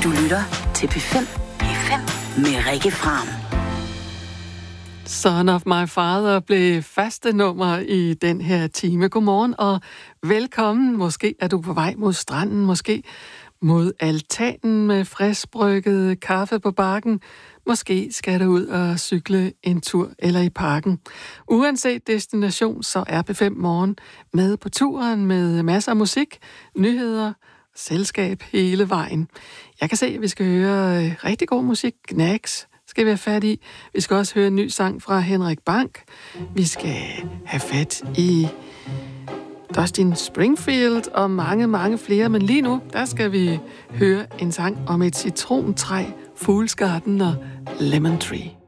Du lytter til P5 med Rikke Fram. Son of My Father blev faste nummer i den her time. Godmorgen og velkommen. Måske er du på vej mod stranden, måske mod altanen med friskbrygget kaffe på bakken. Måske skal du ud og cykle en tur eller i parken. Uanset destination, så er P5 Morgen med på turen med masser af musik, nyheder, selskab hele vejen. Jeg kan se, at vi skal høre rigtig god musik. Knacks skal vi have fat i. Vi skal også høre en ny sang fra Henrik Bank. Vi skal have fat i Dustin Springfield og mange, mange flere. Men lige nu, der skal vi høre en sang om et citrontræ, Fool's Garden og Lemon Tree.